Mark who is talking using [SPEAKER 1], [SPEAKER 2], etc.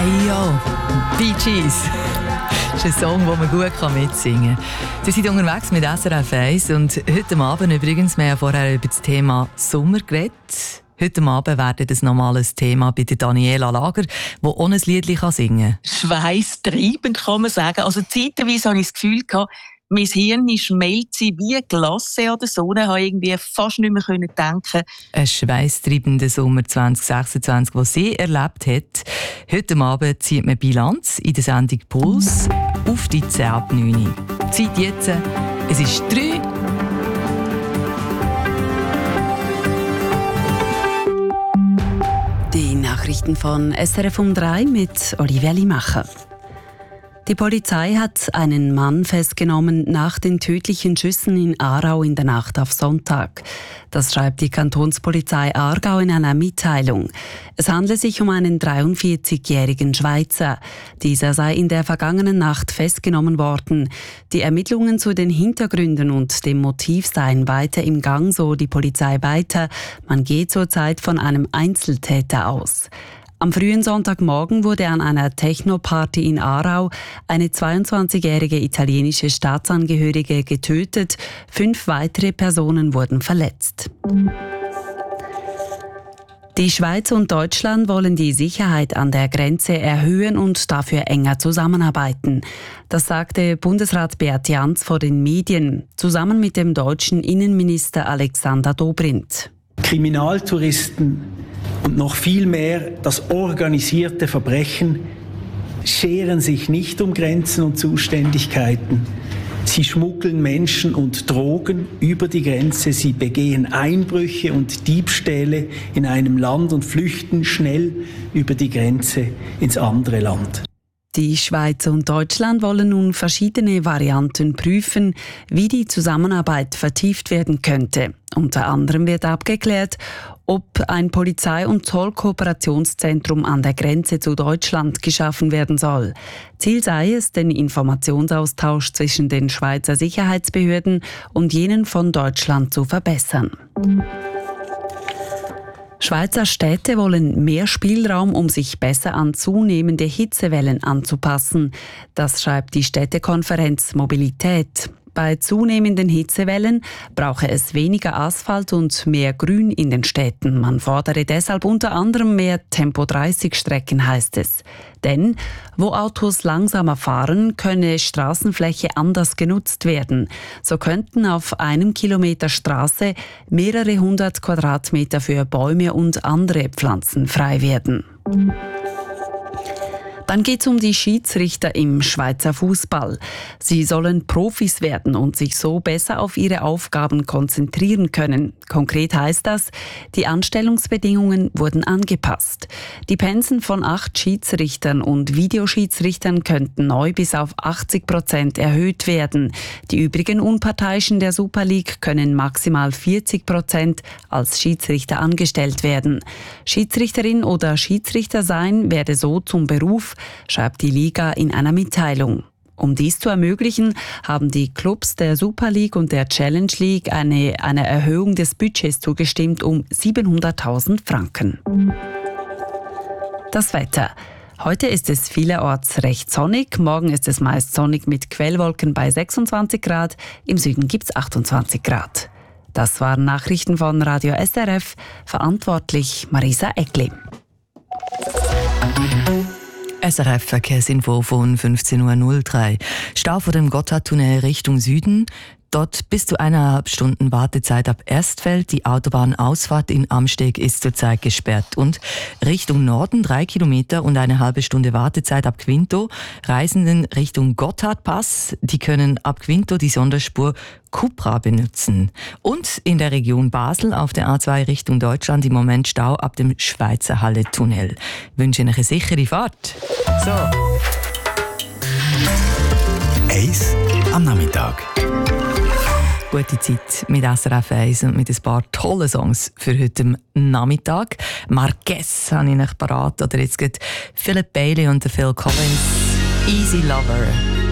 [SPEAKER 1] Hey yo, Bee Gees. Das ist ein Song, den man gut mitsingen kann. Sie sind unterwegs mit SRF 1 und heute Abend übrigens, wir haben ja vorher über das Thema Sommer geredet. Heute Abend wäre das normales Thema bei der Daniela Lager, die auch ein Liedchen singen kann.
[SPEAKER 2] Schweißtreibend kann man sagen. Also zeitweise hatte ich das Gefühl, mein Hirn schmelzt wie Glasse an der Sonne. Ich konnte irgendwie fast nicht mehr denken.
[SPEAKER 1] Ein schweißtreibender Sommer 2026, den sie erlebt hat. Heute Abend zieht man Bilanz in der Sendung Puls auf die 10 ab 9. Zeit jetzt, es ist 3.
[SPEAKER 3] Die Nachrichten von SRF um 3 mit Olivia Limacher. Die Polizei hat einen Mann festgenommen nach den tödlichen Schüssen in Aarau in der Nacht auf Sonntag. Das schreibt die Kantonspolizei Aargau in einer Mitteilung. Es handle sich um einen 43-jährigen Schweizer. Dieser sei in der vergangenen Nacht festgenommen worden. Die Ermittlungen zu den Hintergründen und dem Motiv seien weiter im Gang, so die Polizei weiter. Man geht zurzeit von einem Einzeltäter aus. Am frühen Sonntagmorgen wurde an einer Techno-Party in Aarau eine 22-jährige italienische Staatsangehörige getötet. 5 weitere Personen wurden verletzt. Die Schweiz und Deutschland wollen die Sicherheit an der Grenze erhöhen und dafür enger zusammenarbeiten. Das sagte Bundesrat Beat Jans vor den Medien, zusammen mit dem deutschen Innenminister Alexander Dobrindt.
[SPEAKER 4] Kriminaltouristen und noch viel mehr das organisierte Verbrechen scheren sich nicht um Grenzen und Zuständigkeiten. Sie schmuggeln Menschen und Drogen über die Grenze, sie begehen Einbrüche und Diebstähle in einem Land und flüchten schnell über die Grenze ins andere Land.
[SPEAKER 3] Die Schweiz und Deutschland wollen nun verschiedene Varianten prüfen, wie die Zusammenarbeit vertieft werden könnte. Unter anderem wird abgeklärt, ob ein Polizei- und Zollkooperationszentrum an der Grenze zu Deutschland geschaffen werden soll. Ziel sei es, den Informationsaustausch zwischen den Schweizer Sicherheitsbehörden und jenen von Deutschland zu verbessern. Schweizer Städte wollen mehr Spielraum, um sich besser an zunehmende Hitzewellen anzupassen. Das schreibt die Städtekonferenz Mobilität. Bei zunehmenden Hitzewellen brauche es weniger Asphalt und mehr Grün in den Städten. Man fordere deshalb unter anderem mehr Tempo-30-Strecken, heißt es. Denn wo Autos langsamer fahren, könne Straßenfläche anders genutzt werden. So könnten auf einem Kilometer Straße mehrere 100 Quadratmeter für Bäume und andere Pflanzen frei werden. Dann geht es um die Schiedsrichter im Schweizer Fußball. Sie sollen Profis werden und sich so besser auf ihre Aufgaben konzentrieren können. Konkret heißt das, die Anstellungsbedingungen wurden angepasst. Die Pensen von 8 Schiedsrichtern und Videoschiedsrichtern könnten neu bis auf 80% erhöht werden. Die übrigen Unparteiischen der Super League können maximal 40% als Schiedsrichter angestellt werden. Schiedsrichterin oder Schiedsrichter sein werde so zum Beruf, schreibt die Liga in einer Mitteilung. Um dies zu ermöglichen, haben die Clubs der Super League und der Challenge League eine Erhöhung des Budgets zugestimmt um 700.000 Franken. Das Wetter. Heute ist es vielerorts recht sonnig, morgen ist es meist sonnig mit Quellwolken bei 26 Grad, im Süden gibt es 28 Grad. Das waren Nachrichten von Radio SRF, verantwortlich Marisa Eckli.
[SPEAKER 1] SRF-Verkehrsinfo von 15.03 Uhr. Stau vor dem Gotthardtunnel Richtung Süden. Dort bis zu 1,5 Stunden Wartezeit ab Erstfeld. Die Autobahnausfahrt in Amsteg ist zurzeit gesperrt. Und Richtung Norden 3 Kilometer und eine halbe Stunde Wartezeit ab Quinto. Reisenden Richtung Gotthardpass, die können ab Quinto die Sonderspur Cupra benutzen. Und in der Region Basel auf der A2 Richtung Deutschland im Moment Stau ab dem Schweizer Halle-Tunnel. Ich wünsche Ihnen eine sichere Fahrt. So.
[SPEAKER 5] Eis am Nachmittag.
[SPEAKER 1] Gute Zeit mit SRF 1 und mit ein paar tollen Songs für heute Nachmittag. Marquez habe ich noch parat. Oder jetzt geht Philip Bailey und Phil Collins. Easy Lover.